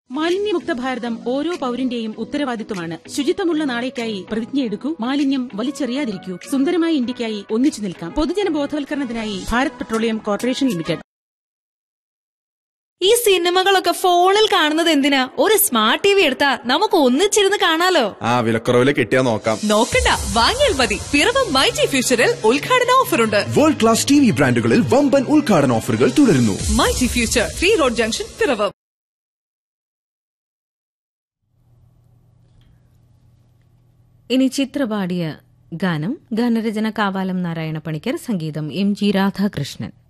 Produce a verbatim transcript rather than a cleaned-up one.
മാലിന്യമുക്ത ഭാരതം ഓരോ പൌരന്റെയും ഉത്തരവാദിത്വമാണ്. ശുചിത്വമുള്ള നാളേക്കായി പ്രതിജ്ഞയെടുക്കൂ. മാലിന്യം വലിച്ചെറിയാതിരിക്കൂ. സുന്ദരമായ ഇന്ത്യക്കായി ഒന്നിച്ചു നിൽക്കാം. പൊതുജന ബോധവൽക്കരണത്തിനായി ഭാരത് പെട്രോളിയം കോർപ്പറേഷൻ ലിമിറ്റഡ്. ഈ സിനിമകളൊക്കെ ഫോണിൽ കാണുന്നത് എന്തിനാ? ഒരു സ്മാർട്ട് ടി വി എടുത്താ നമുക്ക് ഒന്നിച്ചിരുന്ന് കാണാലോ. ആ വിലക്കുറവില് കിട്ടിയാ നോക്കാം. നോക്കണ്ട, വാങ്ങിയാൽ മതി. പിറവം മൈജി ഫ്യൂച്ചറിൽ ഉദ്ഘാടന ഓഫറുണ്ട്. വേൾഡ് ക്ലാസ് ടി വി ബ്രാൻഡുകളിൽ വമ്പൻ ഉദ്ഘാടന ഓഫറുകൾ തുടരുന്നു. MyG future, three road junction, Piravom. ഇനി ചിത്രപാടിയ ഗാനം. ഗാനരചന കാവാലം നാരായണ പണിക്കർ, സംഗീതം എം ജി രാധാകൃഷ്ണൻ.